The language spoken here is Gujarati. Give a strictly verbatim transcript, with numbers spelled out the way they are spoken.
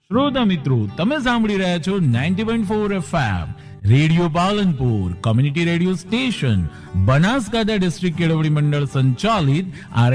શ્રોતા મિત્રો, તમે સાંભળી રહ્યા છો ninety point four FM radio Palanpur, community radio station, Banaskantha district કેળવણી મંડળ સંચાલિત આર